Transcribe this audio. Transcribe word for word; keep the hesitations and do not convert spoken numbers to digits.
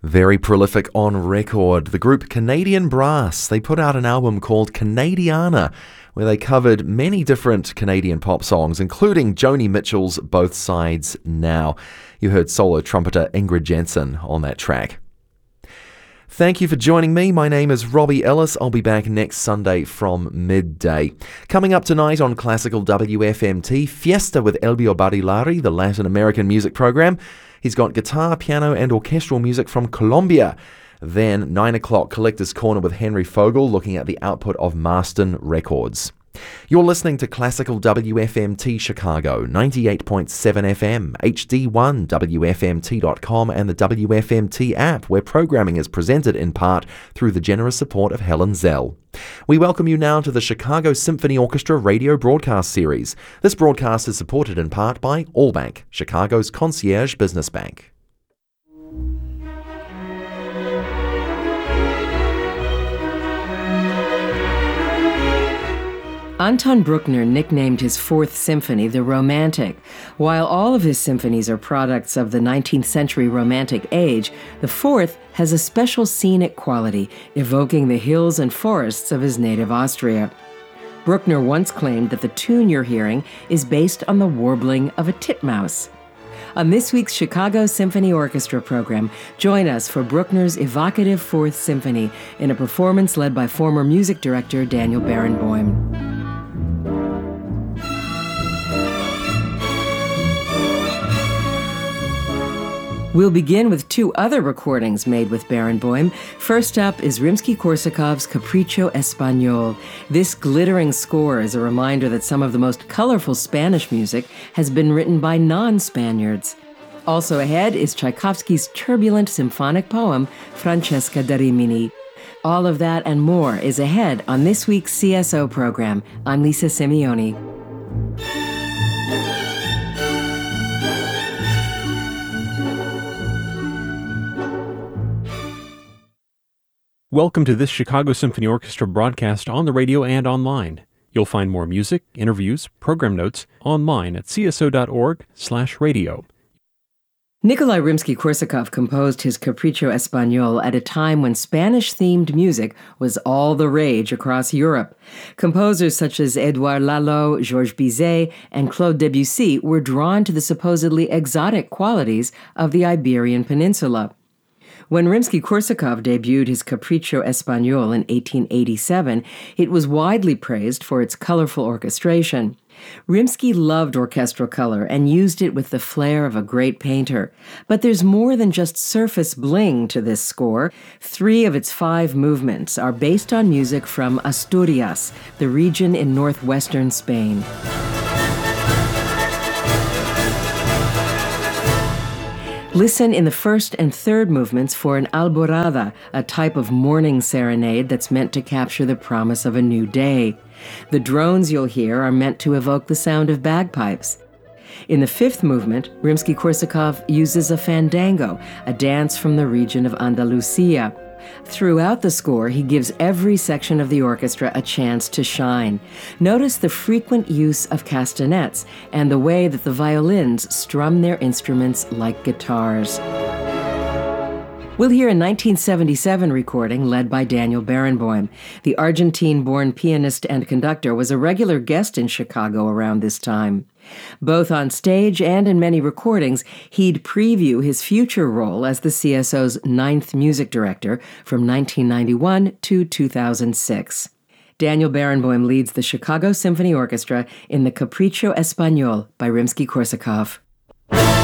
Very prolific on record, the group Canadian Brass, they put out an album called Canadiana, where they covered many different Canadian pop songs, including Joni Mitchell's Both Sides Now. You heard solo trumpeter Ingrid Jensen on that track. Thank you for joining me. My name is Robbie Ellis. I'll be back next Sunday from midday. Coming up tonight on Classical W F M T, Fiesta with Elbio Barilari, the Latin American music program. He's got guitar, piano and orchestral music from Colombia. Then nine o'clock, Collector's Corner with Henry Fogel, looking at the output of Marston Records. You're listening to Classical W F M T Chicago, ninety-eight point seven F M, H D one, W F M T dot com and the W F M T app, where programming is presented in part through the generous support of Helen Zell. We welcome you now to the Chicago Symphony Orchestra radio broadcast series. This broadcast is supported in part by Allbank, Chicago's concierge business bank. Anton Bruckner nicknamed his Fourth Symphony the Romantic. While all of his symphonies are products of the nineteenth century Romantic age, the Fourth has a special scenic quality, evoking the hills and forests of his native Austria. Bruckner once claimed that the tune you're hearing is based on the warbling of a titmouse. On this week's Chicago Symphony Orchestra program, join us for Bruckner's evocative Fourth Symphony in a performance led by former music director Daniel Barenboim. We'll begin with two other recordings made with Barenboim. First up is Rimsky-Korsakov's Capriccio Espagnol. This glittering score is a reminder that some of the most colorful Spanish music has been written by non-Spaniards. Also ahead is Tchaikovsky's turbulent symphonic poem, Francesca da Rimini. All of that and more is ahead on this week's C S O program. I'm Lisa Simeoni. Welcome to this Chicago Symphony Orchestra broadcast on the radio and online. You'll find more music, interviews, program notes online at c s o dot org slash radio. Nikolai Rimsky-Korsakov composed his Capriccio Espagnol at a time when Spanish-themed music was all the rage across Europe. Composers such as Édouard Lalo, Georges Bizet, and Claude Debussy were drawn to the supposedly exotic qualities of the Iberian Peninsula. When Rimsky-Korsakov debuted his Capriccio Espagnol in eighteen eighty-seven, it was widely praised for its colorful orchestration. Rimsky loved orchestral color and used it with the flair of a great painter. But there's more than just surface bling to this score. Three of its five movements are based on music from Asturias, the region in northwestern Spain. Listen in the first and third movements for an alborada, a type of morning serenade that's meant to capture the promise of a new day. The drones you'll hear are meant to evoke the sound of bagpipes. In the fifth movement, Rimsky-Korsakov uses a fandango, a dance from the region of Andalusia. Throughout the score, he gives every section of the orchestra a chance to shine. Notice the frequent use of castanets and the way that the violins strum their instruments like guitars. We'll hear a nineteen seventy-seven recording led by Daniel Barenboim. The Argentine-born pianist and conductor was a regular guest in Chicago around this time. Both on stage and in many recordings, he'd preview his future role as the C S O's ninth music director from nineteen ninety-one to two thousand six. Daniel Barenboim leads the Chicago Symphony Orchestra in the Capriccio Espagnol by Rimsky-Korsakov.